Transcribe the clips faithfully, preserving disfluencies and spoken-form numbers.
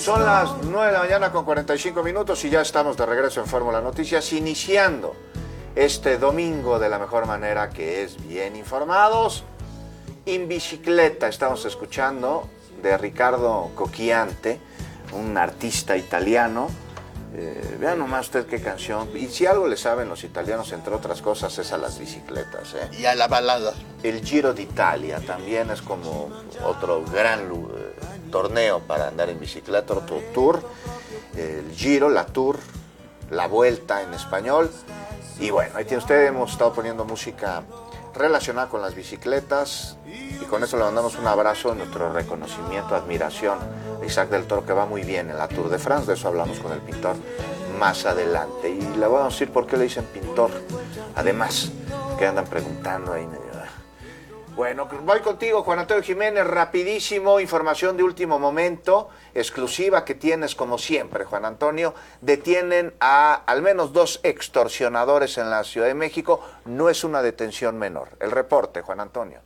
Son las nueve de la mañana con cuarenta y cinco minutos y ya estamos de regreso en Fórmula Noticias, iniciando este domingo de la mejor manera, que es bien informados. En bicicleta estamos escuchando de Riccardo Cocchiante, un artista italiano. Eh, vean nomás usted qué canción. Y si algo le saben los italianos, entre otras cosas, es a las bicicletas. ¿eh? Y a la balada. El Giro d'Italia también es como otro gran eh, torneo para andar en bicicleta, otro tour. El Giro, la Tour, la Vuelta en español. Y bueno, ahí tiene usted, hemos estado poniendo música relacionada con las bicicletas y con eso le mandamos un abrazo, nuestro reconocimiento, admiración a Isaac del Toro, que va muy bien en la Tour de France. De eso hablamos con el pintor más adelante y le voy a decir por qué le dicen pintor, además que andan preguntando ahí medio. Bueno, voy contigo, Juan Antonio Jiménez, rapidísimo, información de último momento, exclusiva que tienes como siempre, Juan Antonio. Detienen a al menos dos extorsionadores en la Ciudad de México, no es una detención menor. El reporte, Juan Antonio.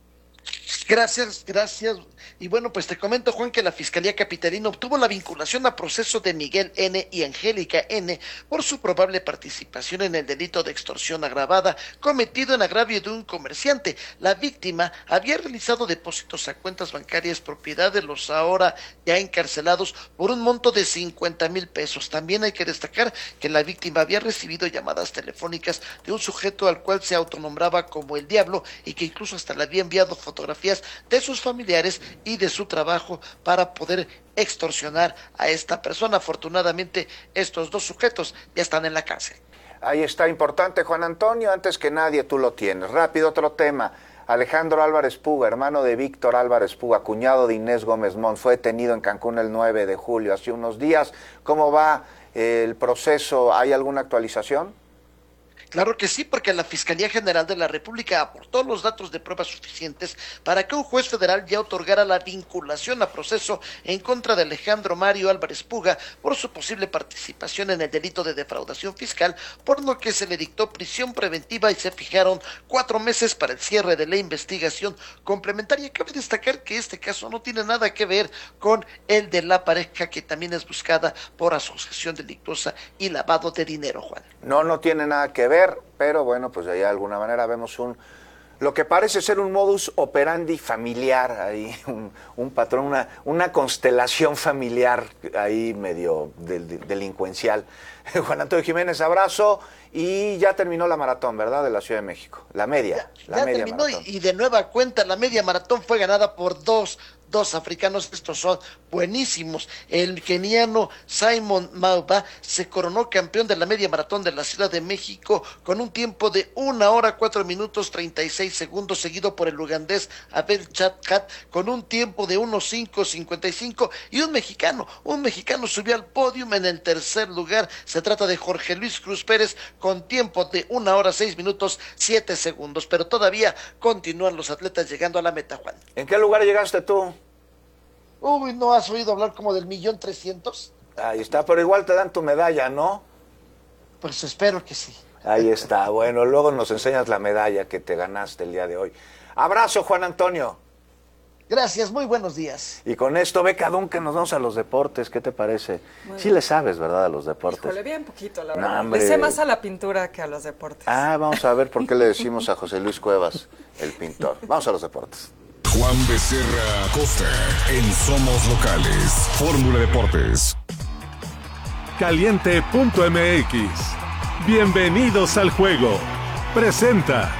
Gracias, gracias. Y bueno, pues te comento, Juan, que la Fiscalía Capitalina obtuvo la vinculación a proceso de Miguel N. y Angélica N. por su probable participación en el delito de extorsión agravada cometido en agravio de un comerciante. La víctima había realizado depósitos a cuentas bancarias propiedad de los ahora ya encarcelados por un monto de cincuenta mil pesos. También hay que destacar que la víctima había recibido llamadas telefónicas de un sujeto al cual se autonombraba como el Diablo y que incluso hasta le había enviado fotografías de sus familiares y de su trabajo para poder extorsionar a esta persona. Afortunadamente, estos dos sujetos ya están en la cárcel. Ahí está, importante, Juan Antonio, antes que nadie tú lo tienes. Rápido, otro tema. Alejandro Álvarez Puga, hermano de Víctor Álvarez Puga, cuñado de Inés Gómez Mont, fue detenido en Cancún el nueve de julio, hace unos días. ¿Cómo va el proceso? ¿Hay alguna actualización? Claro que sí, porque la Fiscalía General de la República aportó los datos de pruebas suficientes para que un juez federal ya otorgara la vinculación a proceso en contra de Alejandro Mario Álvarez Puga por su posible participación en el delito de defraudación fiscal, por lo que se le dictó prisión preventiva y se fijaron cuatro meses para el cierre de la investigación complementaria. Cabe destacar que este caso no tiene nada que ver con el de la pareja, que también es buscada por asociación delictuosa y lavado de dinero, Juan. No, no tiene nada que ver. Pero bueno, pues de ahí de alguna manera vemos un lo que parece ser un modus operandi familiar, ahí un, un patrón, una, una constelación familiar ahí medio del, del, delincuencial. Juan Antonio Jiménez, abrazo, y ya terminó la maratón, ¿verdad?, de la Ciudad de México, la media. Ya, la ya media terminó maratón. Y, y de nueva cuenta la media maratón fue ganada por dos Dos africanos. Estos son buenísimos. El keniano Simon Mauba se coronó campeón de la media maratón de la Ciudad de México con un tiempo de una hora, cuatro minutos, treinta y seis segundos, seguido por el ugandés Abel Chatkat con un tiempo de uno cinco cincuenta y cinco, y un mexicano, un mexicano subió al podio en el tercer lugar. Se trata de Jorge Luis Cruz Pérez con tiempo de una hora, seis minutos, siete segundos, pero todavía continúan los atletas llegando a la meta, Juan. ¿En qué lugar llegaste tú? Uy, ¿no has oído hablar como del millón trescientos? Ahí está, pero igual te dan tu medalla, ¿no? Pues espero que sí. Ahí está, bueno, luego nos enseñas la medalla que te ganaste el día de hoy. Abrazo, Juan Antonio. Gracias, muy buenos días. Y con esto, Beca Duncan, nos vamos a los deportes, ¿qué te parece? Bueno. Sí le sabes, ¿verdad?, a los deportes. Híjole, bien poquito, la verdad. No, le sé más a la pintura que a los deportes. Ah, vamos a ver por qué le decimos a José Luis Cuevas, el pintor. Vamos a los deportes. Juan Becerra Costa en Somos Locales, Fórmula Deportes. Caliente punto M X. Bienvenidos al juego. Presenta.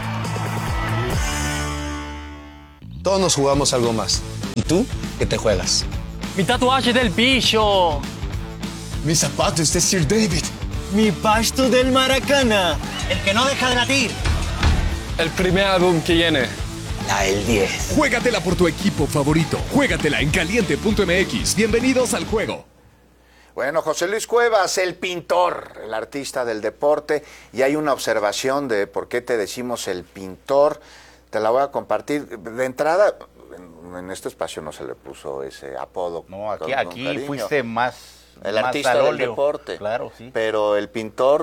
Todos nos jugamos algo más. ¿Y tú qué te juegas? Mi tatuaje del bicho. Mis zapatos de Sir David. Mi pasto del Maracana. El que no deja de latir. El primer álbum que viene. La el diez. Juégatela por tu equipo favorito. Juégatela en caliente punto M X. Bienvenidos al juego. Bueno, José Luis Cuevas, el pintor, el artista del deporte, y hay una observación de por qué te decimos el pintor. Te la voy a compartir. De entrada, en, en este espacio no se le puso ese apodo. No, aquí, con, aquí con fuiste más el más artista del deporte. Claro, sí. Pero el pintor,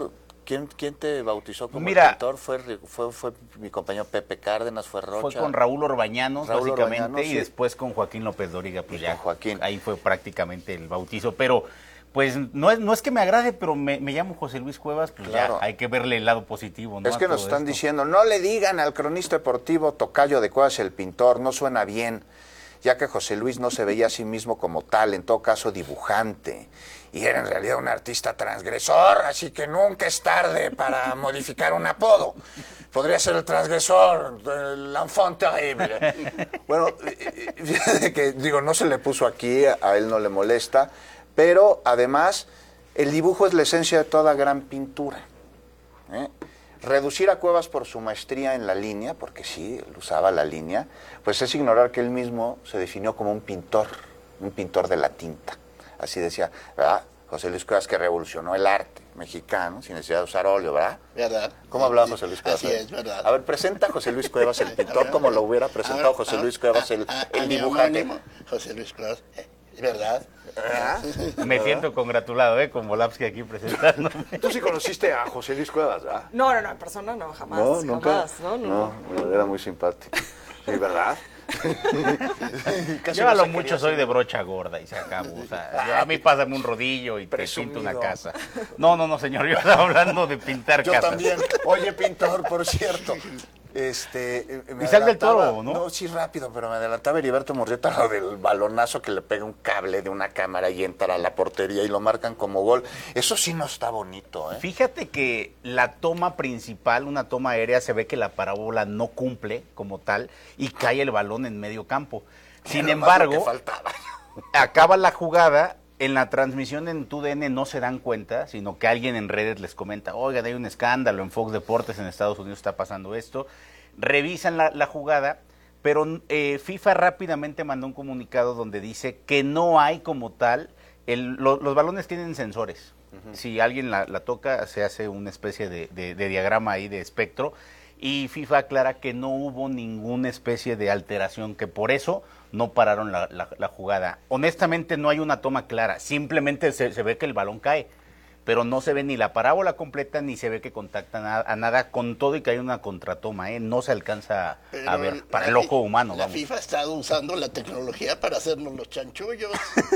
¿Quién, quién te bautizó como Mira, pintor? ¿Fue, fue, ¿Fue mi compañero Pepe Cárdenas? ¿Fue Rocha? Fue con Raúl Orbañanos, Raúl básicamente, Orbañanos, y sí. después con Joaquín López Dóriga, pues Y ya, con Joaquín. ahí fue prácticamente el bautizo, pero pues no es, no es que me agrade, pero me, me llamo José Luis Cuevas, pues Claro. ya hay que verle el lado positivo, ¿no? Es que a nos todo están esto. diciendo, no le digan al cronista deportivo Tocayo de Cuevas el pintor, no suena bien, ya que José Luis no se veía a sí mismo como tal, en todo caso dibujante, y era en realidad un artista transgresor, así que nunca es tarde para modificar un apodo. Podría ser el transgresor, el enfant terrible. Bueno, fíjate que digo, no se le puso aquí, a él no le molesta, pero además el dibujo es la esencia de toda gran pintura. ¿eh? Reducir a Cuevas por su maestría en la línea, porque sí, él usaba la línea, pues es ignorar que él mismo se definió como un pintor, un pintor de la tinta. Así decía, ¿verdad? José Luis Cuevas, que revolucionó el arte mexicano sin necesidad de usar óleo, ¿verdad? ¿Verdad? ¿Cómo hablaba José Luis Cuevas? Así es, ¿verdad? A ver, presenta a José Luis Cuevas, el pintor, como lo hubiera presentado Ahora, José ahora, Luis Cuevas, el, a- a- el a mi dibujante. homónimo, José Luis Cuevas, eh, ¿verdad? ¿Verdad? Me siento congratulado, ¿eh? Con Volapsky aquí presentándome. Tú sí conociste a José Luis Cuevas, ¿verdad? No, no, no, en persona no, jamás. No, nunca. Jamás, no, no. No, era muy simpático. Sí, ¿verdad? Casi Yo no a lo se mucho quería soy hacer. de brocha gorda y se acabó. O sea, yo- a mí pásame un rodillo y te Presumido. pinto una casa. No, no, no, señor, yo estaba hablando de pintar Yo casas. también. Oye, pintor, por cierto. Este, eh, me Isaac del adelantaba- Toro, ¿no? No, sí, rápido, pero me adelantaba Heriberto Murrieta lo del balonazo que le pega un cable de una cámara y entra a la portería y lo marcan como gol. Eso sí no está bonito, ¿eh? Fíjate que la toma principal, una toma aérea, se ve que la parábola no cumple como tal y cae el balón en medio campo. Sin Era más lo que embargo, faltaba. acaba la jugada, en la transmisión en T U D N no se dan cuenta, sino que alguien en redes les comenta, oigan, hay un escándalo en Fox Deportes, en Estados Unidos está pasando esto. Revisan la, la jugada, pero eh, FIFA rápidamente mandó un comunicado donde dice que no hay como tal, el, lo- los balones tienen sensores. Uh-huh. Si alguien la, la toca, se hace una especie de, de, de diagrama ahí de espectro, y FIFA aclara que no hubo ninguna especie de alteración, que por eso no pararon la, la, la jugada. Honestamente no hay una toma clara, simplemente se, se ve que el balón cae, pero no se ve ni la parábola completa ni se ve que contactan a, a nada, con todo y que hay una contratoma, ¿eh? No se alcanza Pero a ver, para la el ojo fi- humano. La Vamos. FIFA ha estado usando la tecnología para hacernos los chanchullos.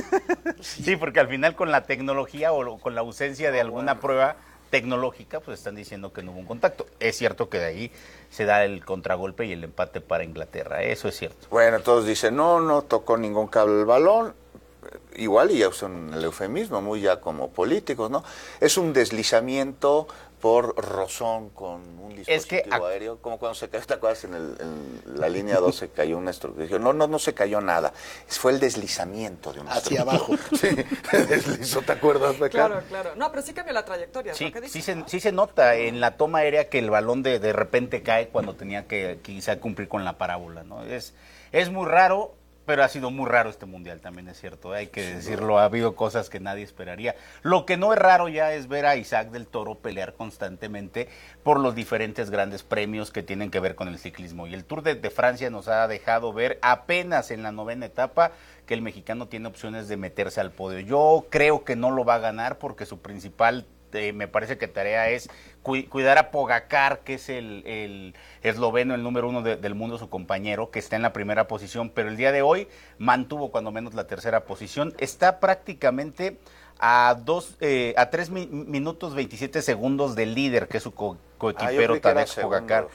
Sí, porque al final con la tecnología o lo- con la ausencia de alguna prueba tecnológica, pues están diciendo que no hubo un contacto. Es cierto que de ahí se da el contragolpe y el empate para Inglaterra, eso es cierto. Bueno, todos dicen, no, no tocó ningún cable el balón. Igual, y ya usan el eufemismo, muy ya como políticos, ¿no? Es un deslizamiento por rozón con un dispositivo Es que ac- aéreo, como cuando se cayó, ¿te acuerdas? En, el- en la línea dos se cayó una estructura. No, no, no se cayó nada. Fue el deslizamiento de una Hacia estructura. abajo. Sí, deslizó, ¿te acuerdas, Beca? Claro, claro. No, pero sí cambió la trayectoria. Sí, ¿no? ¿Qué sí dices? se, sí se nota en la toma aérea que el balón de, de repente cae cuando tenía que quizá cumplir con la parábola, ¿no? Es, es muy raro, pero ha sido muy raro este mundial, también es cierto, ¿eh? Hay que decirlo, ha habido cosas que nadie esperaría. Lo que no es raro ya es ver a Isaac del Toro pelear constantemente por los diferentes grandes premios que tienen que ver con el ciclismo. Y el Tour de, de Francia nos ha dejado ver apenas en la novena etapa que el mexicano tiene opciones de meterse al podio. Yo creo que no lo va a ganar porque su principal Eh, me parece que tarea es cu cuidar a Pogacar, que es el, el esloveno, el número uno de, del mundo, su compañero, que está en la primera posición, pero el día de hoy mantuvo cuando menos la tercera posición, está prácticamente a dos, eh, a tres mi minutos veintisiete segundos del líder, que es su co coequipero ah, Tadej Pogacar.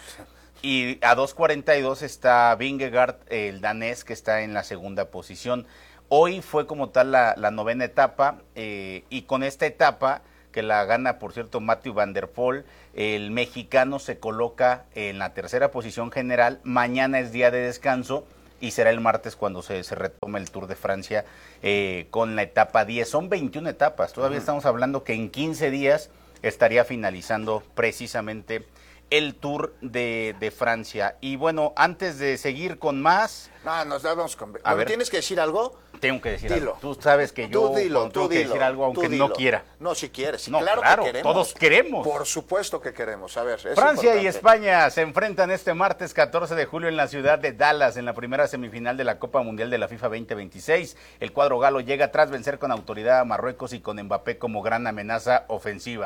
Y a dos cuarenta y dos está Vingegaard, el danés, que está en la segunda posición. Hoy fue como tal la, la novena etapa, eh, y con esta etapa, que la gana, por cierto, Matthew Van Der Poel, el mexicano se coloca en la tercera posición general. Mañana es día de descanso y será el martes cuando se, se retome el Tour de Francia eh, con la etapa diez. Son veintiuna etapas, todavía uh-huh. estamos hablando que en quince días estaría finalizando precisamente el Tour de, de Francia. Y bueno, antes de seguir con más... No, nos vamos con... A ver, ¿tienes que decir algo? Tengo que decir dilo. algo. Tú sabes que yo tú dilo, tengo tú que dilo, decir algo aunque no quiera. No, si quieres. Sí, no, claro, claro, que queremos. todos queremos. Por supuesto que queremos. A ver, es Francia importante. y España se enfrentan este martes catorce de julio en la ciudad de Dallas en la primera semifinal de la Copa Mundial de la FIFA veinte veintiséis. El cuadro galo llega tras vencer con autoridad a Marruecos y con Mbappé como gran amenaza ofensiva.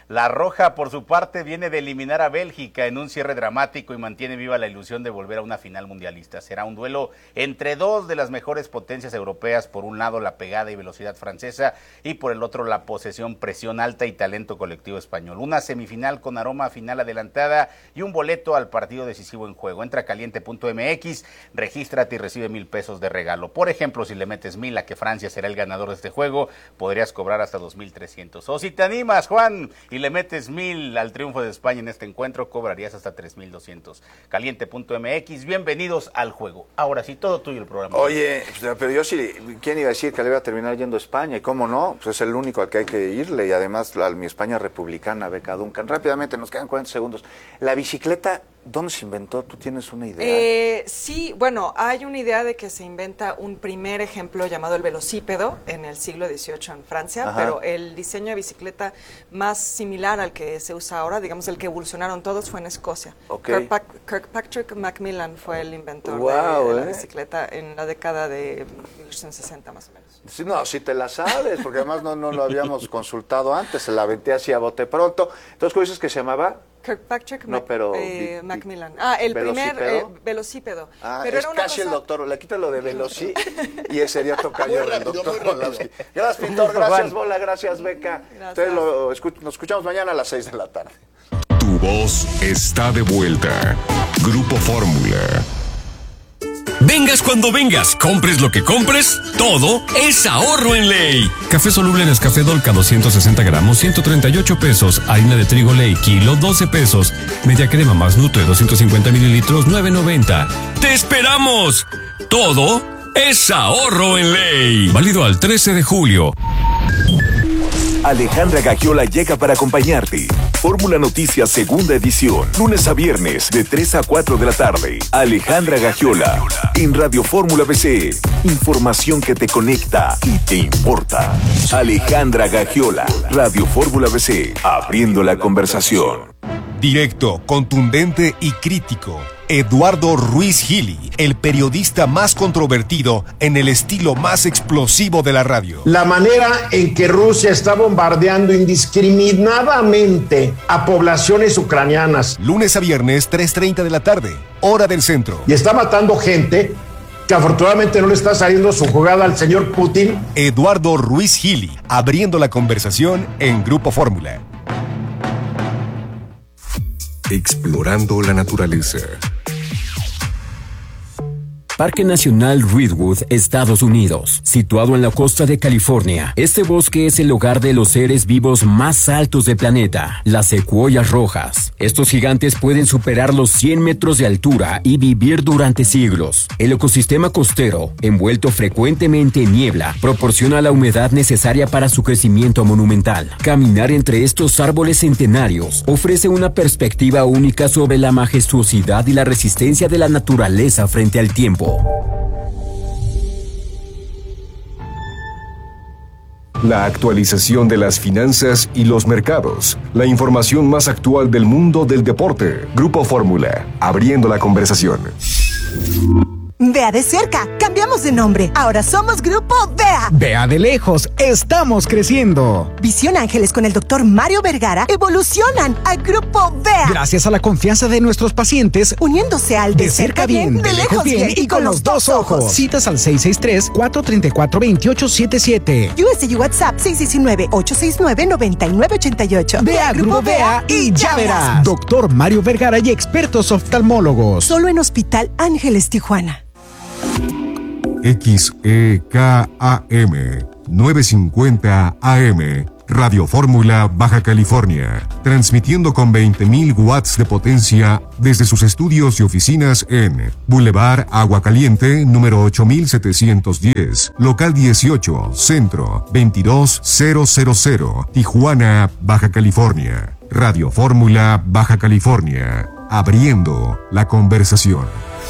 La Roja, por su parte, viene de eliminar a Bélgica en un cierre dramático y mantiene viva la ilusión de volver a una final mundialista. Será un duelo entre dos de las mejores potencias europeas, por un lado la pegada y velocidad francesa y por el otro la posesión, presión alta y talento colectivo español. Una semifinal con aroma a final adelantada y un boleto al partido decisivo en juego. Entra a caliente punto m x, regístrate y recibe mil pesos de regalo. Por ejemplo, si le metes mil a que Francia será el ganador de este juego, podrías cobrar hasta dos mil trescientos. O si te animas, Juan, y le metes mil al triunfo de España en este encuentro, cobrarías hasta tres mil doscientos. caliente punto m x, bienvenidos al juego. Ahora sí, todo tuyo el programa. Oye, pero yo sí, ¿quién iba a decir que le iba a terminar yendo a España? ¿Y cómo no? Pues es el único al que hay que irle, y además la, mi España republicana, Beca Duncan. Rápidamente, nos quedan cuarenta segundos. La bicicleta, ¿dónde se inventó? ¿Tú tienes una idea? Eh, sí, bueno, hay una idea de que se inventa un primer ejemplo llamado el velocípedo en el siglo dieciocho en Francia, Ajá. pero el diseño de bicicleta más similar al que se usa ahora, digamos el que evolucionaron todos, fue en Escocia. Okay. Kirkpatrick, Kirkpatrick Macmillan fue el inventor Wow, de, de eh. la bicicleta en la década de mil ochocientos sesenta más o menos. Sí, no, si te la sabes, porque además no, no lo habíamos consultado antes, se la aventé así a bote pronto. Entonces, ¿cómo dices que se llamaba? Kirkpatrick No, Mac- pero eh, di- Macmillan. Ah, el primer ¿velocípedo? eh, velocípedo. Ah, pero es era una casi cosa... el doctor, le quita lo de velocí y ese sería tocayo Muy del rápido, doctor muy rápido. Orlowski. Gracias, pintor, gracias, Juan. Bola, gracias, Beca. Gracias. Entonces lo escu- nos escuchamos mañana a las seis de la tarde. Tu voz está de vuelta. Grupo Fórmula. Vengas cuando vengas, compres lo que compres, todo es ahorro en Ley. Café soluble Nescafé Dolca doscientos sesenta gramos, ciento treinta y ocho pesos. Harina de trigo Ley, kilo, doce pesos. Media crema más Nutre, doscientos cincuenta mililitros, nueve noventa. ¡Te esperamos! Todo es ahorro en Ley. Válido al trece de julio. Alejandra Gagiola llega para acompañarte. Fórmula Noticias segunda edición, lunes a viernes de tres a cuatro de la tarde. Alejandra Gagiola en Radio Fórmula B C. Información que te conecta y te importa. Alejandra Gagiola, Radio Fórmula B C, abriendo la conversación. Directo, contundente y crítico. Eduardo Ruiz Gili, el periodista más controvertido en el estilo más explosivo de la radio. La manera en que Rusia está bombardeando indiscriminadamente a poblaciones ucranianas. Lunes a viernes, tres treinta de la tarde, hora del centro. Y está matando gente que afortunadamente no le está saliendo su jugada al señor Putin. Eduardo Ruiz Gili, abriendo la conversación en Grupo Fórmula. Explorando la naturaleza. Parque Nacional Redwood, Estados Unidos, situado en la costa de California. Este bosque es el hogar de los seres vivos más altos del planeta, las secuoyas rojas. Estos gigantes pueden superar los cien metros de altura y vivir durante siglos. El ecosistema costero, envuelto frecuentemente en niebla, proporciona la humedad necesaria para su crecimiento monumental. Caminar entre estos árboles centenarios ofrece una perspectiva única sobre la majestuosidad y la resistencia de la naturaleza frente al tiempo. La actualización de las finanzas y los mercados. La información más actual del mundo del deporte. Grupo Fórmula, abriendo la conversación. Vea de cerca, cambiamos de nombre. Ahora somos Grupo Vea. Vea de lejos, estamos creciendo. Visión Ángeles con el doctor Mario Vergara evolucionan a Grupo Vea. Gracias a la confianza de nuestros pacientes, uniéndose al de, de cerca bien, de lejos bien y con los dos ojos. Citas al seis seis tres, cuatro tres cuatro, dos ocho siete siete. U S D WhatsApp seis uno nueve, ocho seis nueve, nueve nueve ocho ocho. Vea Grupo Vea y ya verás. Doctor Mario Vergara y expertos oftalmólogos. Solo en Hospital Ángeles Tijuana. X E K A M novecientos cincuenta A M, Radio Fórmula, Baja California, transmitiendo con veinte mil watts de potencia desde sus estudios y oficinas en Boulevard Agua Caliente, número ocho mil setecientos diez, local dieciocho, Centro, veintidós mil, Tijuana, Baja California. Radio Fórmula, Baja California, abriendo la conversación.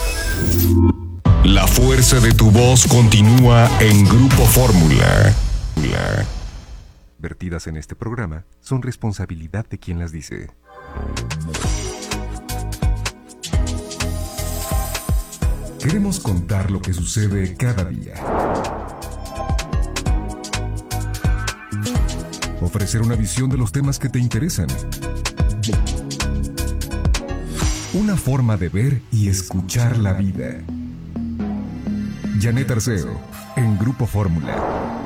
La fuerza de tu voz continúa en Grupo Fórmula. Vertidas en este programa son responsabilidad de quien las dice. Queremos contar lo que sucede cada día. ofrecer una visión de los temas que te interesan. Una forma de ver y escuchar la vida. Janet Arceo, en Grupo Fórmula.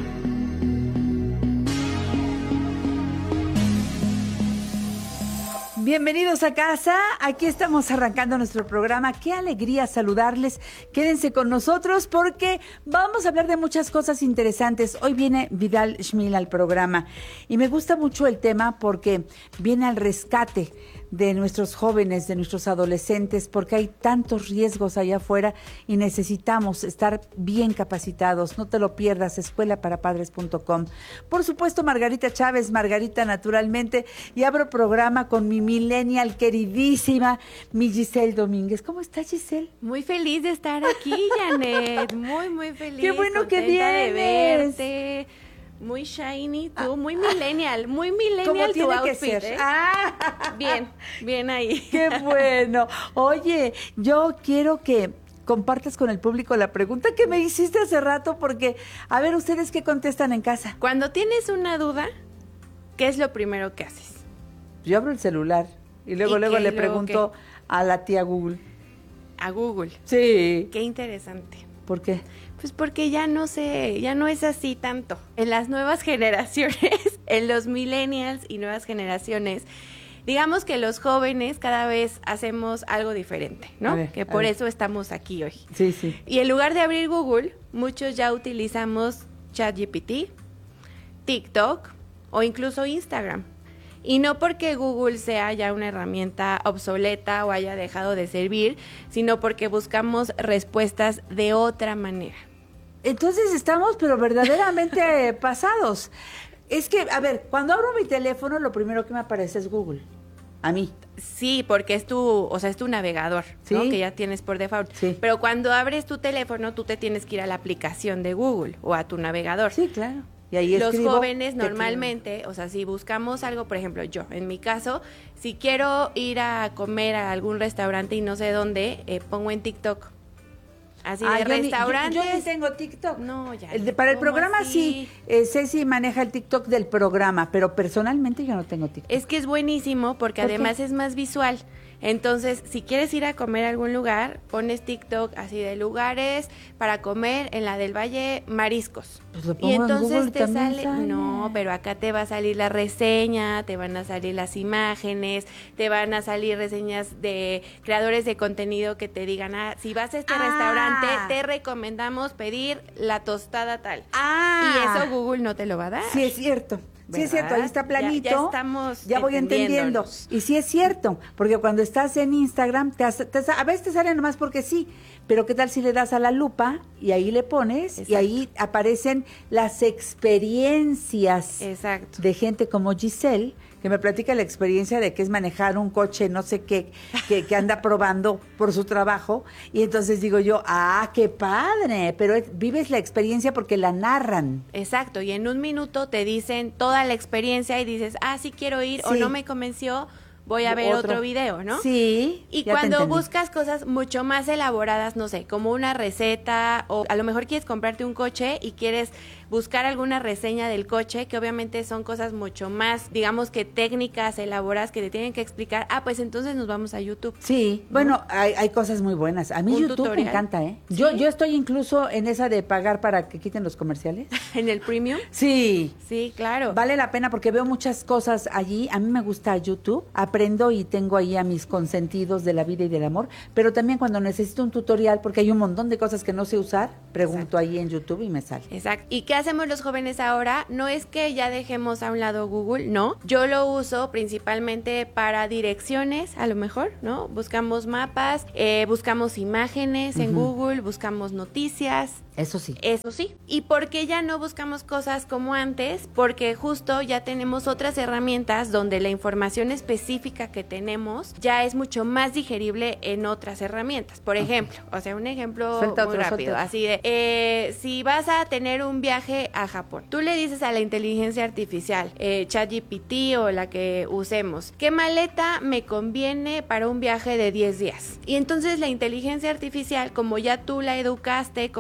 Bienvenidos a casa, aquí estamos arrancando nuestro programa. Qué alegría saludarles, quédense con nosotros porque vamos a hablar de muchas cosas interesantes. Hoy viene Vidal Schmil al programa y me gusta mucho el tema porque viene al rescate de nuestros jóvenes, de nuestros adolescentes, porque hay tantos riesgos allá afuera y necesitamos estar bien capacitados. No te lo pierdas, escuela para padres punto com. Por supuesto, Margarita Chávez, Margarita naturalmente, y abro programa con mi millennial queridísima, mi Giselle Domínguez. ¿Cómo estás, Giselle? Muy feliz de estar aquí, Janet, muy, muy feliz. Qué bueno que vienes. vienes. De verte. Muy shiny, tú, muy millennial, muy millennial ¿Cómo tu tiene outfit, que ser? ¿eh? Ah. Bien, bien ahí. Qué bueno. Oye, yo quiero que compartas con el público la pregunta que me hiciste hace rato porque, a ver, ¿ustedes qué contestan en casa? Cuando tienes una duda, ¿qué es lo primero que haces? Yo abro el celular y luego, ¿Y luego qué, le luego pregunto qué? a la tía Google. A Google. Sí. Qué interesante. ¿Por qué? Pues porque ya no sé, ya no es así tanto. En las nuevas generaciones, en los millennials y nuevas generaciones, digamos que los jóvenes cada vez hacemos algo diferente, ¿no? Ver, que por ver. eso estamos aquí hoy. Sí, sí. Y en lugar de abrir Google, muchos ya utilizamos ChatGPT, TikTok o incluso Instagram. Y no porque Google sea ya una herramienta obsoleta o haya dejado de servir, sino porque buscamos respuestas de otra manera. Entonces estamos, pero verdaderamente pasados. Es que, a ver, cuando abro mi teléfono, lo primero que me aparece es Google. A mí. Sí, porque es tu, o sea, es tu navegador, ¿no? ¿Sí? Que ya tienes por default. Sí. Pero cuando abres tu teléfono, tú te tienes que ir a la aplicación de Google o a tu navegador. Sí, claro. Y ahí los escribo, jóvenes te normalmente, o sea, si buscamos algo, por ejemplo, yo, en mi caso, si quiero ir a comer a algún restaurante y no sé dónde, eh, pongo en TikTok. Así Ah, de yo ni- restaurantes. Yo, yo ni tengo TikTok. No, ya. El de- para el ¿cómo programa así? sí, eh, Ceci maneja el TikTok del programa, pero personalmente yo no tengo TikTok. Es que es buenísimo porque ¿Por qué? además es más visual. Entonces, si quieres ir a comer a algún lugar, pones TikTok así de lugares para comer en la del Valle mariscos. Pues lo pongo Y en entonces Google, te también sale, sale. no, pero acá te va a salir la reseña, te van a salir las imágenes, te van a salir reseñas de creadores de contenido que te digan, ah, si vas a este Ah. restaurante, te recomendamos pedir la tostada tal. Ah. Y eso Google no te lo va a dar. Sí, es cierto. Sí, es cierto, ahí está Ya- planito. ya estamos Ya voy entendiendo. entendiéndonos. Y sí es cierto, porque cuando estás en Instagram, te hace- te sa- a veces te sale nomás porque sí, pero ¿qué tal si le das a la lupa y ahí le pones y Exacto. ahí aparecen las experiencias Exacto. de gente como Giselle, que me platica la experiencia de que es manejar un coche, no sé qué, que, que anda probando por su trabajo. Y entonces digo yo, ah, qué padre, pero es- vives la experiencia porque la narran. Exacto, y en un minuto te dicen toda la experiencia y dices, ah, sí quiero ir o Sí. no me convenció, voy a ver otro, Otro. video, ¿no? Sí. Y ya te cuando entendí. buscas cosas mucho más elaboradas, no sé, como una receta o a lo mejor quieres comprarte un coche y quieres buscar alguna reseña del coche, que obviamente son cosas mucho más, digamos que técnicas, elaboradas, que te tienen que explicar, ah, pues entonces nos vamos a YouTube. Sí, bueno, hay, hay cosas muy buenas. A mí Un YouTube tutorial. me encanta, ¿eh? Yo, yo estoy incluso en esa de pagar para que quiten los comerciales. ¿En el premium? Sí. Sí, claro. Vale la pena porque veo muchas cosas allí. A mí me gusta YouTube. Aprendo y tengo ahí a mis consentidos de la vida y del amor. Pero también cuando necesito un tutorial, porque hay un montón de cosas que no sé usar, pregunto ahí en YouTube y me sale. Exacto. ¿Y qué hacemos los jóvenes ahora? No es que ya dejemos a un lado Google, no. Yo lo uso principalmente para direcciones, a lo mejor, ¿no? Buscamos mapas, eh, buscamos imágenes en Ujú. Google, buscamos noticias. Eso sí. Eso sí. ¿Y por qué ya no buscamos cosas como antes? Porque justo ya tenemos otras herramientas donde la información específica que tenemos ya es mucho más digerible en otras herramientas. Por ejemplo, o sea, un ejemplo Suelta muy otro, rápido, suelta. así de, eh, si vas a tener un viaje a Japón, tú le dices a la inteligencia artificial, eh, ChatGPT o la que usemos, ¿qué maleta me conviene para un viaje de diez días? Y entonces la inteligencia artificial, como ya tú la educaste, como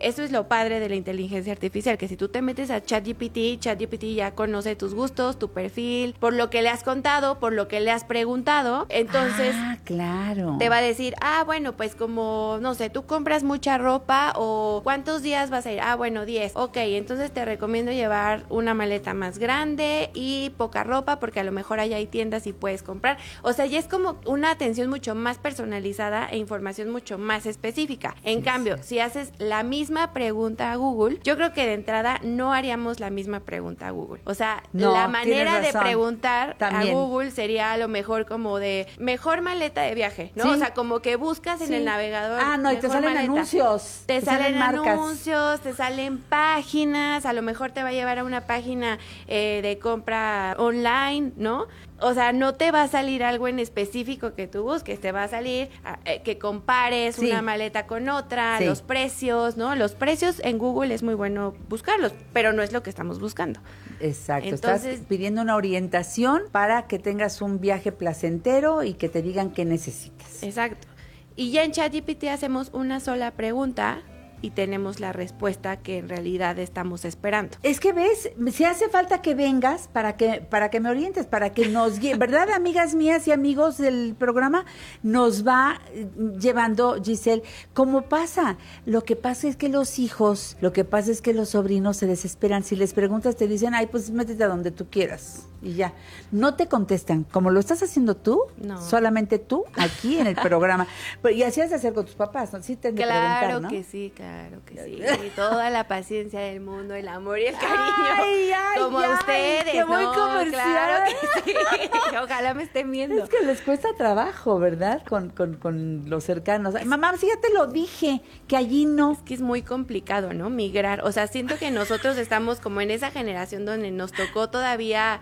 eso es lo padre de la inteligencia artificial, que si tú te metes a ChatGPT, ChatGPT ya conoce tus gustos, tu perfil, por lo que le has contado, por lo que le has preguntado, entonces ah, claro. te va a decir, ah, bueno, pues como, no sé, tú compras mucha ropa o ¿cuántos días vas a ir? Ah, bueno, diez. Ok, entonces te recomiendo llevar una maleta más grande y poca ropa porque a lo mejor allá hay tiendas y puedes comprar. O sea, ya es como una atención mucho más personalizada e información mucho más específica. En sí, cambio, sí. si haces la misma pregunta a Google, yo creo que de entrada no haríamos la misma pregunta a Google. O sea, no, la manera de preguntar También. a Google sería a lo mejor como de mejor maleta de viaje, ¿no? Sí. O sea, como que buscas sí. en el navegador. Ah, no, y te salen maleta. anuncios. Te, te salen, salen anuncios, te salen páginas, a lo mejor te va a llevar a una página eh, de compra online, ¿no? O sea, no te va a salir algo en específico que tú busques, te va a salir eh, que compares sí. una maleta con otra, sí. los precios, ¿no? Los precios en Google es muy bueno buscarlos, pero no es lo que estamos buscando. Exacto, Entonces, estás pidiendo una orientación para que tengas un viaje placentero y que te digan qué necesitas. Exacto. Y ya en ChatGPT hacemos una sola pregunta y tenemos la respuesta que en realidad estamos esperando. Es que ves, si hace falta que vengas para que para que me orientes, para que nos guíe, ¿verdad, amigas mías y amigos del programa? Nos va llevando, Giselle, ¿cómo pasa? Lo que pasa es que los hijos, lo que pasa es que los sobrinos se desesperan. Si les preguntas, te dicen, ay, pues métete a donde tú quieras. Y ya, no te contestan, como lo estás haciendo tú, no. solamente tú, aquí en el programa. Y así has de hacer con tus papás, ¿no? Sí te han de claro preguntar, ¿no? que sí, claro que sí. Toda la paciencia del mundo, el amor y el cariño. Ay, ay, como ay, a ustedes, qué muy ¿no? comercial. Claro que sí. Ojalá me estén viendo. Es que les cuesta trabajo, ¿verdad? Con, con, con los cercanos. Ay, mamá, sí, ya te lo dije, que allí no. Es que es muy complicado, ¿no? Migrar. O sea, siento que nosotros estamos como en esa generación donde nos tocó todavía...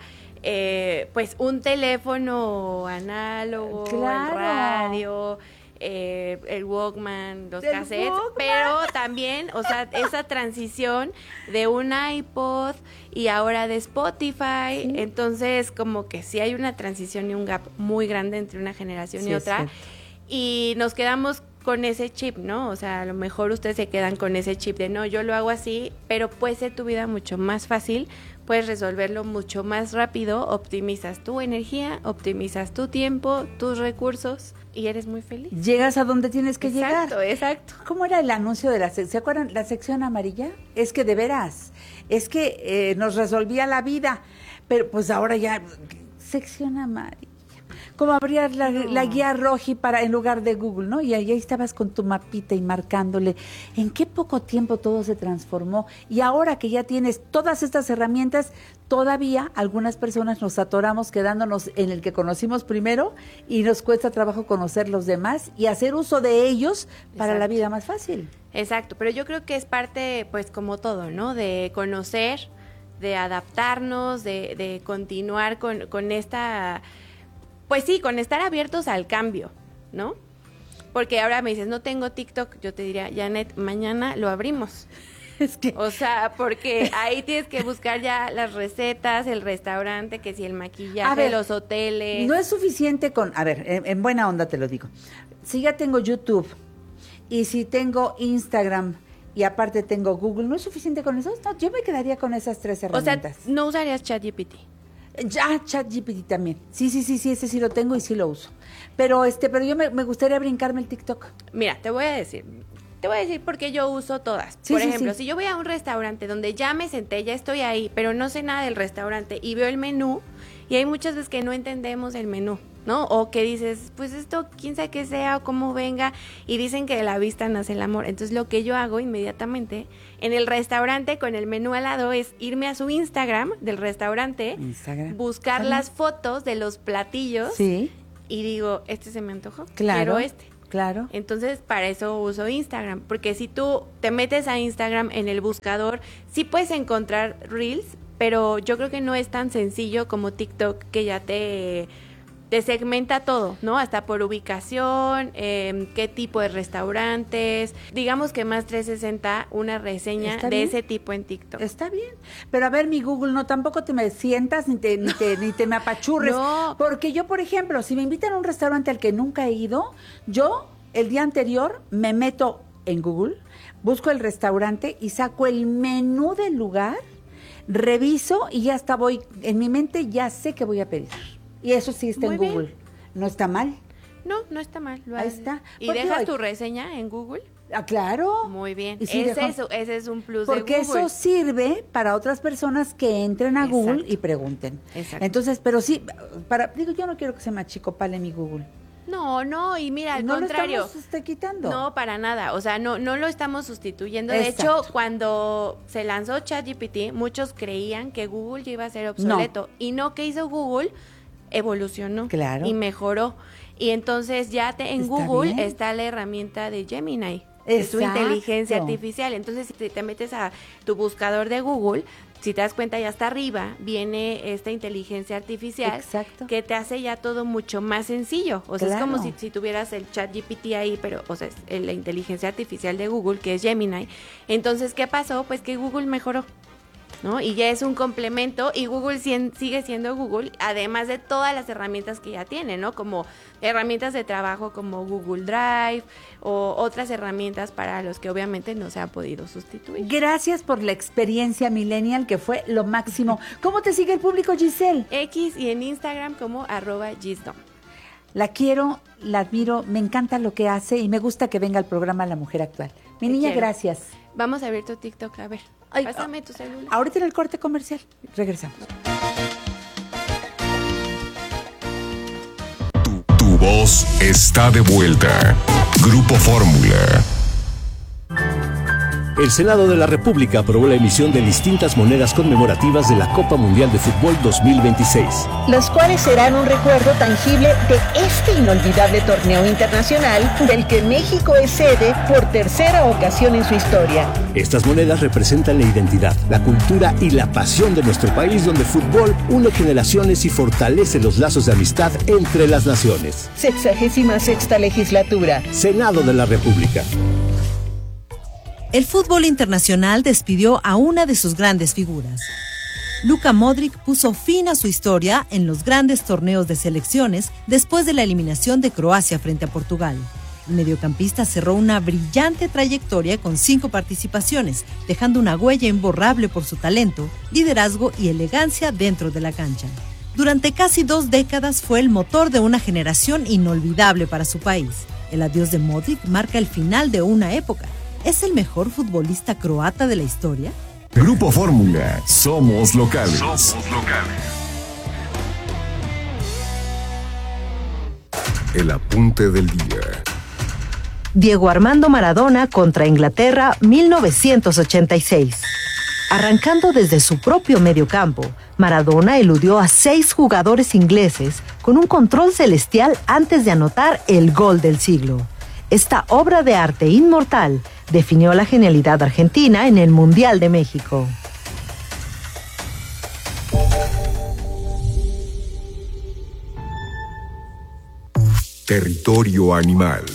Eh, pues un teléfono análogo, claro. el radio, eh, el Walkman, los cassettes, Walkman. Pero también, o sea, esa transición de un iPod y ahora de Spotify, sí. Entonces como que sí hay una transición y un gap muy grande entre una generación sí, y otra, y nos quedamos con ese chip, ¿no? O sea, a lo mejor ustedes se quedan con ese chip de no, yo lo hago así, pero puede ser tu vida mucho más fácil, puedes resolverlo mucho más rápido, optimizas tu energía, optimizas tu tiempo, tus recursos y eres muy feliz. Llegas a donde tienes que exacto, llegar. Exacto, exacto. ¿Cómo era el anuncio de la sección? ¿Se acuerdan? La sección amarilla. Es que de veras, es que eh, nos resolvía la vida, pero pues ahora ya, sección amarilla. Como abrir la, no. la guía Roji para en lugar de Google, ¿no? Y ahí estabas con tu mapita y marcándole. ¿En qué poco tiempo todo se transformó? Y ahora que ya tienes todas estas herramientas, todavía algunas personas nos atoramos quedándonos en el que conocimos primero y nos cuesta trabajo conocer los demás y hacer uso de ellos para Exacto. la vida más fácil. Exacto, pero yo creo que es parte, pues como todo, ¿no? De conocer, de adaptarnos, de, de continuar con, con esta... Pues sí, con estar abiertos al cambio, ¿no? Porque ahora me dices, no tengo TikTok, yo te diría, Janet, mañana lo abrimos. Es que... O sea, porque ahí tienes que buscar ya las recetas, el restaurante, que si el maquillaje, ver, los hoteles. No es suficiente con, a ver, en, en buena onda te lo digo. Si ya tengo YouTube y si tengo Instagram y aparte tengo Google, ¿no es suficiente con eso? No, yo me quedaría con esas tres herramientas. O sea, ¿no usarías ChatGPT? Ya, ChatGPT también. Sí, sí, sí, sí, ese sí lo tengo y sí lo uso. Pero este, pero yo me, me gustaría brincarme el TikTok. Mira, te voy a decir, te voy a decir por qué yo uso todas. Sí, por sí, ejemplo, sí. si yo voy a un restaurante donde ya me senté, ya estoy ahí, pero no sé nada del restaurante y veo el menú, y hay muchas veces que no entendemos el menú, ¿no? O que dices, pues esto, quién sabe qué sea o cómo venga, y dicen que de la vista nace el amor. Entonces lo que yo hago inmediatamente en el restaurante con el menú al lado es irme a su Instagram del restaurante, Instagram. buscar ¿Saben? las fotos de los platillos sí. y digo, este se me antojó, claro, quiero este. Claro. Entonces, para eso uso Instagram, porque si tú te metes a Instagram en el buscador, sí puedes encontrar Reels, pero yo creo que no es tan sencillo como TikTok, que ya te, te segmenta todo, ¿no? Hasta por ubicación, eh, qué tipo de restaurantes, digamos que más trescientos sesenta, una reseña ¿Está de bien? ese tipo en TikTok. Está bien, pero a ver, mi Google, no, tampoco te me sientas ni te, ni te, ni te me apachurres, No. porque yo, por ejemplo, si me invitan a un restaurante al que nunca he ido, yo el día anterior me meto en Google, busco el restaurante y saco el menú del lugar, reviso y ya está, voy, en mi mente ya sé que voy a pedir. Y eso sí está Muy en bien. Google. No está mal. No, no está mal. Lo Ahí haces. está. ¿Y Porque dejas hay- tu reseña en Google? Ah, claro. Muy bien. Y sí ese, dejo- es, ese es un plus Porque de Google. eso sirve para otras personas que entren a Google Exacto. y pregunten. Exacto. Entonces, pero sí, para, digo, yo no quiero que se me achicopale mi Google. No, no, y mira, al no contrario. lo estamos este, quitando. No, para nada. O sea, no, no lo estamos sustituyendo. Exacto. De hecho, cuando se lanzó ChatGPT, muchos creían que Google ya iba a ser obsoleto. Y no, que hizo Google, evolucionó. Claro. Y mejoró. Y entonces ya te, en Está Google bien. está la herramienta de Gemini. Es su Exacto. inteligencia artificial. Entonces, si te, te metes a tu buscador de Google, si te das cuenta, ya hasta arriba viene esta inteligencia artificial Exacto. que te hace ya todo mucho más sencillo. O sea, es como Claro. si, si tuvieras el chat G P T ahí, pero, o sea, es el- la inteligencia artificial de Google, que es Gemini. Entonces, ¿qué pasó? Pues que Google mejoró, ¿no? Y ya es un complemento y Google cien- sigue siendo Google, además de todas las herramientas que ya tiene, ¿no? Como herramientas de trabajo como Google Drive o otras herramientas para los que obviamente no se ha podido sustituir. Gracias por la experiencia millennial, que fue lo máximo. ¿Cómo te sigue el público, Giselle? X y en Instagram como arroba Gisdom. La quiero, la admiro, me encanta lo que hace y me gusta que venga al programa La Mujer Actual. Mi Te niña, quiero. gracias. Vamos a ver tu TikTok, a ver. Ay, Pásame tu celular. Ahorita en el corte comercial. Regresamos. Tu voz está de vuelta. Grupo Fórmula. El Senado de la República aprobó la emisión de distintas monedas conmemorativas de la Copa Mundial de Fútbol dos mil veintiséis. Las cuales serán un recuerdo tangible de este inolvidable torneo internacional del que México es sede por tercera ocasión en su historia. Estas monedas representan la identidad, la cultura y la pasión de nuestro país, donde el fútbol une generaciones y fortalece los lazos de amistad entre las naciones. Sexagésima sexta legislatura. Senado de la República. El fútbol internacional despidió a una de sus grandes figuras. Luka Modric puso fin a su historia en los grandes torneos de selecciones después de la eliminación de Croacia frente a Portugal. El mediocampista cerró una brillante trayectoria con cinco participaciones, dejando una huella imborrable por su talento, liderazgo y elegancia dentro de la cancha. Durante casi dos décadas fue el motor de una generación inolvidable para su país. El adiós de Modric marca el final de una época. ¿Es el mejor futbolista croata de la historia? Grupo Fórmula. Somos locales. Somos locales. El apunte del día. Diego Armando Maradona contra Inglaterra, mil novecientos ochenta y seis. Arrancando desde su propio mediocampo, Maradona eludió a seis jugadores ingleses con un control celestial antes de anotar el gol del siglo. Esta obra de arte inmortal definió la genialidad argentina en el Mundial de México. Territorio animal.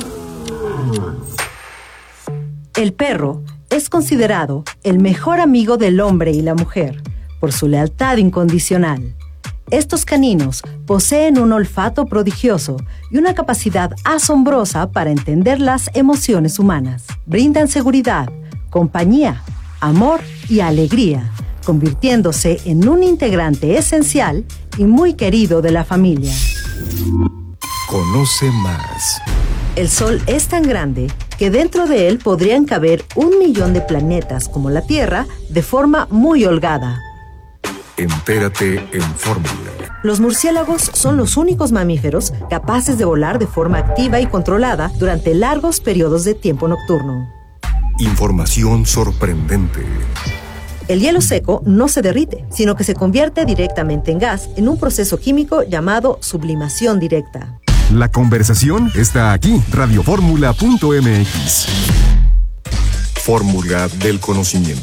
El perro es considerado el mejor amigo del hombre y la mujer por su lealtad incondicional. Estos caninos poseen un olfato prodigioso y una capacidad asombrosa para entender las emociones humanas. Brindan seguridad, compañía, amor y alegría, convirtiéndose en un integrante esencial y muy querido de la familia. Conoce más. El Sol es tan grande que dentro de él podrían caber un millón de planetas como la Tierra de forma muy holgada. Entérate en Fórmula. Los murciélagos son los únicos mamíferos capaces de volar de forma activa y controlada durante largos periodos de tiempo nocturno. Información sorprendente. El hielo seco no se derrite, sino que se convierte directamente en gas en un proceso químico llamado sublimación directa. La conversación está aquí, radioformula punto m x. Fórmula del conocimiento.